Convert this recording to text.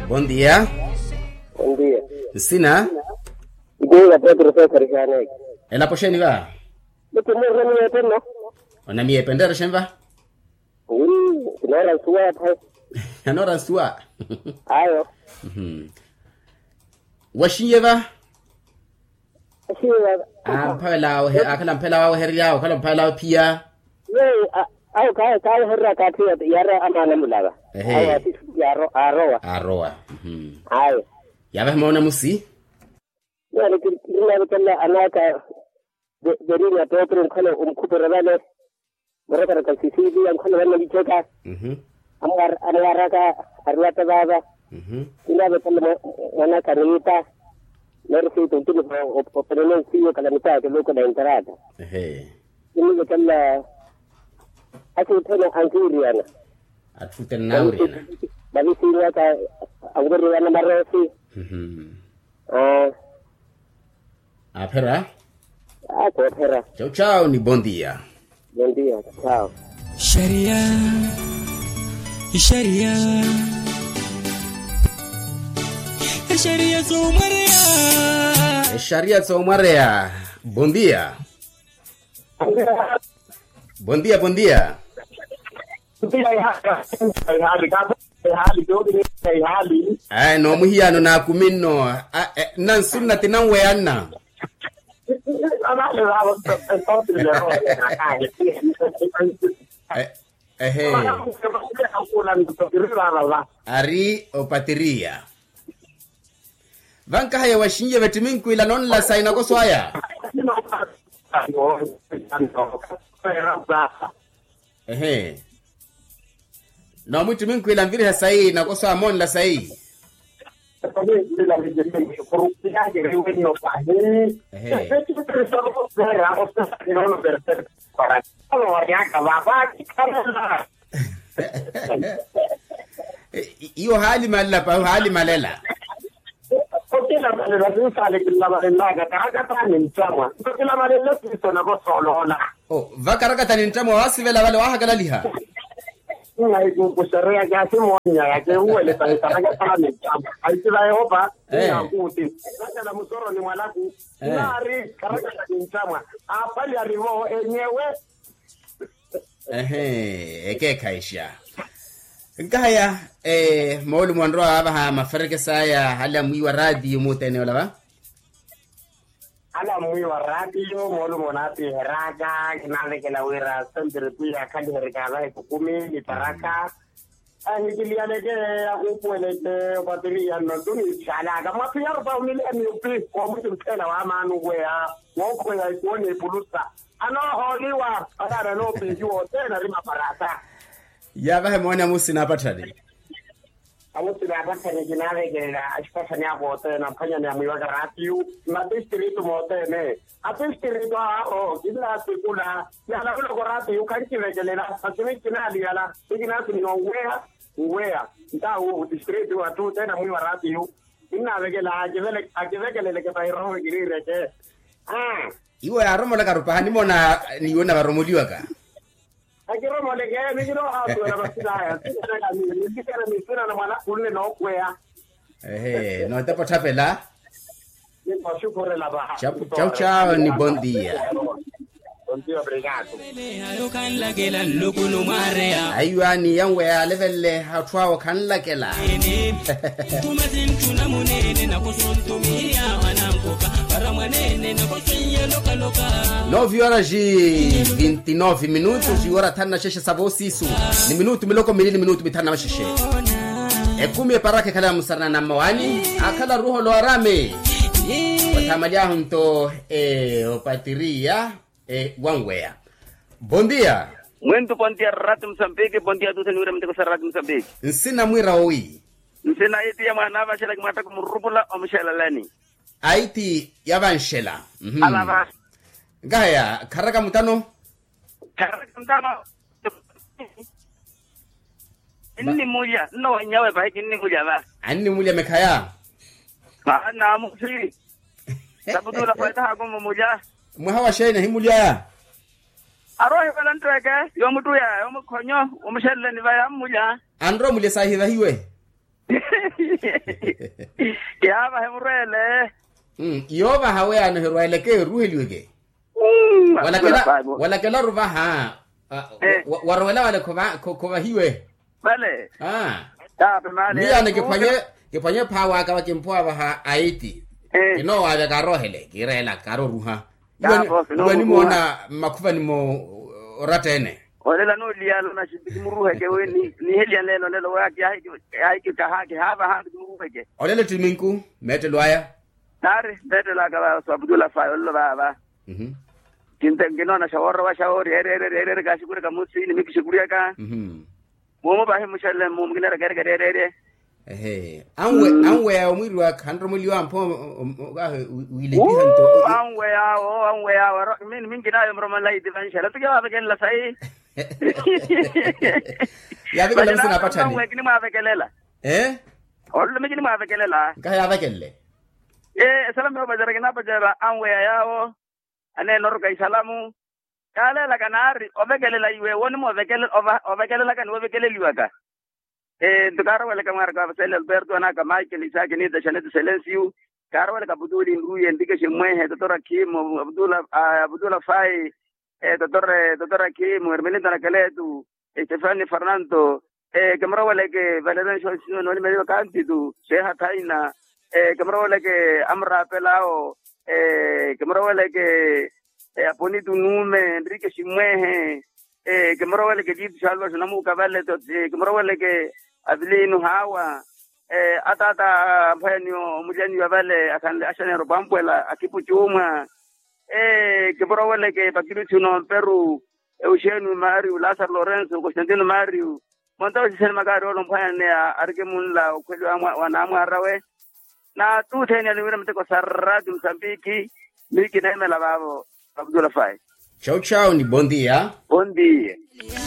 Bom dia. Bom dia. Sina? Diga Pedro Ferrari. Ela posheni va? Ndio mimi napenda. Ona mie pendera shemba? Nora suwa pa. Anora suwa. Ayo. Washieva? Washieva. Mpela akala mpela wa heria, akala mpela pia. Ayo kai herra ka tiya yara amana mulaba. Ayo yaro aroa. Aroa. Ayo. Yaba maona musi? Yani kila kila anaka derina Pedro kana kubera vale. Mereka kan sisi yang kana vale dicoka. Anwaraka arwata baba. Kila betul mana kanita. Mereka itu opening sih kalau kita itu lokal entrada. Ini betul aku tahu angkurian. Aku tahu angkurian. Bagi sini ada angkurian marasi. Apera? Aku apera. Ciao ciao ni bom dia. Bom dia, ciao. Sharia. Sharia. Sharia Somaria. Sharia Somaria. Bom dia. Bom dia, bom dia. Ai no muhiano na kumino nan sunna tinan wayanna. Ari opatiria. Vanka haya washinje vetimin kuila non la saina ko swaya. No muito min kuila mviri sai na ko swa mon la sai. Iyo hali malla pa hali malela. Oh, vakarakata ni ntamo wasivela wale wahagalaliha. Kusherea kiasi moja yake uele tanitaka sana aitila Yehova kuti sasa na msoro ni mwalaku nari karaka kinchama apali arrivo enyewe eke kaisha ngaya maulu mwandro aba mafarike saya hala mwiwa radio mutene wala ba ala mwiwa radio maulu monati heraka kinale kila wira sendiri pia kandi herikala kukumi itaraka angilianeke akupueleke bateria nanduni chala kama pia roba umile miupi kwa mtu tena wa manu wea woko ya ikuone pulusa ano holiwa adara no pejuo tena rima parasa yaba mwana musina patade amusi na baka ni jinave kila ashpasa ni hapo tena fanya ni mwiwa radio na district motene atistirido o kila sikula ya na lo radio kankivegelela asimi kinali yala ikina sino wea ndao district watu tena mwiwa radio inavegela akivegelele ke bayro girire iwe aromo la karupa hani mona niona baromuliwa ka akiro molege migiro hapo na basila ni kera misina na mala kulle no kwea no te potapela ni mashukuru la ba ciao ciao ni bom dia obrigado aywa ni yanwe ya level hatwa kan lakela no viora ji 29 minutos viora tana sheshe savosisu ni minuto miloko milini minuto bitana masheshe ekumi parake kala musarna na mawani akala ruho lo arame watamalia hunto opatiria Wangwea. Bom dia. Muito bom dia, Rádio Moçambique. Bom dia a todos os amigos da Rádio Moçambique. Nsina mwira oi. Nsina iti ya manava shela kimata kumurupula o mshela lani. Aiti yavanshela. Alava. Gaya, karaka mutano? Karaka mutano. Inni mulia, no nyawe ba inni mulia ba. Anni mulia mekaya. Na musi. Sabudu la faita hapo mulia. Mwahawa shayna himulia. Arohe kalantreke, yomutu ya yomukonyo, umshelle ni vaya mulia. Andro mulia sahiva hiwe. Ya ba hemurele. Yova hawe ano herwele ke ruheliwe ke. Wala kela ruva ha. Warwela wale kova hiwe. Vale. Ta pemane. Ni ane ke panye pawa ka bakempoa ba ha aiti. Ino wa ka rohele ke rela ka ro ruha. Ni mona makuva ni mo ratene. Olela no lialo na shimuruhe ke we ni helia lelo wa ki ai ki ka ha ke haba ha muruhe ke. Olela timinku mete loya. Tare mete la ka Abdullah fa ollo baba. Kinta ginona shawari ere ka shukuri ka musi ni mikishukuri ka. Momo ba he mushalle mom ginara gere. Anwe umwiri wa khandro mulio ampo ga wile bihanto. Anwe min gina yomro malai divan shala to ga bagen la sai. Ya be la sina patani. Anwe gini ma bagelela. Orlo mi gini ma bagelela. Ga ya bagelle. Salam ro bajara gina bajara anwe yawo. Ane nor ga salamu. Kale la kanari obegelela iwe woni mo obegelela kan obegele liwaga. Tukaro wale kamar ka Sel Alberto na ka Michael Isaac ni da Shanet Silencio karo wale ka Buduli Ruye ndike shimwe Dr. Kim Abdullah Fai Dr. Kim Hermelinda na Kaletu Stefani Fernando kamaro wale ke Valerian Shosino no me dio kanti tu Sheha Taina kamaro wale ke Amra Pelao kamaro wale ke Aponitu Nume Enrique Shimwe kamaro wale ke Jit Shalva Namu Kavale to kamaro wale ke Adlinu hawa atata mfanyo mujani wale akande ashane robampuela akipu chuma kiboro wale ke bakiru chuno Peru Eugene Mario Lazar Lorenzo Constantino Mario montawo sel magaro lo mfane argemun la kweli wanamu arawe na tu tena liwira mteko sarradi Msambiki miki na mela babo Abdullah Fai. Ciao ni bon dia. Bon dia.